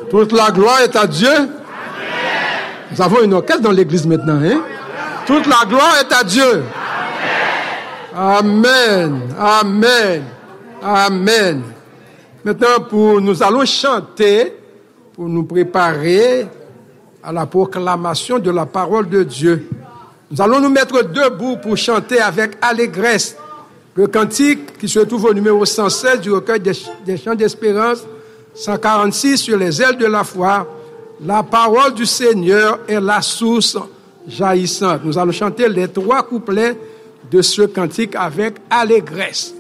Toute la gloire est à Dieu. Amen. Nous avons une orchestre dans l'église maintenant. Hein? Toute la gloire est à Dieu. Amen. Amen. Amen. Maintenant, nous allons chanter pour nous préparer à la proclamation de la parole de Dieu. Nous allons nous mettre debout pour chanter avec allégresse le cantique qui se trouve au numéro 116 du recueil des chants d'espérance, 146 sur les ailes de la foi. La parole du Seigneur est la source jaillissante. Nous allons chanter les 3 couplets de ce cantique avec allégresse.